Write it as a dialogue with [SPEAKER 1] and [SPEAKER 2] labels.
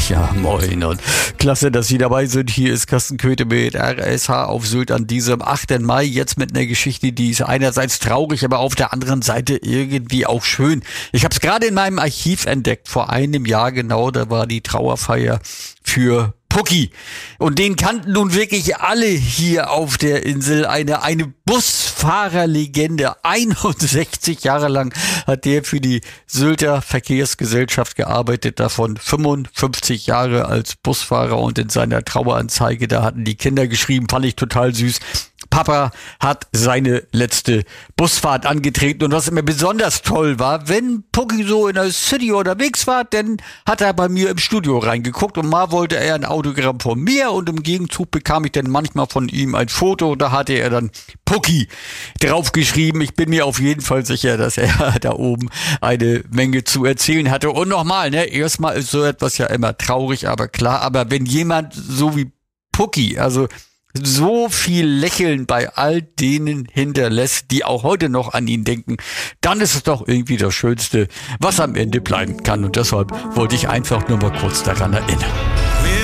[SPEAKER 1] Ja, moin und klasse, dass Sie dabei sind. Hier ist Carsten Köthe mit RSH auf Sylt an diesem 8. Mai. Jetzt mit einer Geschichte, die ist einerseits traurig, aber auf der anderen Seite irgendwie auch schön. Ich habe es gerade in meinem Archiv entdeckt, vor einem Jahr genau, da war die Trauerfeier für Pucki. Und den kannten nun wirklich alle hier auf der Insel. Eine Busfahrerlegende. 61 Jahre lang hat der für die Sylter Verkehrsgesellschaft gearbeitet. Davon 55 Jahre als Busfahrer. Und in seiner Traueranzeige, da hatten die Kinder geschrieben, fand ich total süß: Papa hat seine letzte Busfahrt angetreten. Und was immer besonders toll war, wenn Pucki so in der City unterwegs war, dann hat er bei mir im Studio reingeguckt und mal wollte er ein Autogramm von mir und im Gegenzug bekam ich dann manchmal von ihm ein Foto. Da hatte er dann Pucki draufgeschrieben. Ich bin mir auf jeden Fall sicher, dass er da oben eine Menge zu erzählen hatte. Und nochmal, erstmal ist so etwas ja immer traurig, aber klar, aber wenn jemand so wie Pucki, also so viel Lächeln bei all denen hinterlässt, die auch heute noch an ihn denken, dann ist es doch irgendwie das Schönste, was am Ende bleiben kann. Und deshalb wollte ich einfach nur mal kurz daran erinnern.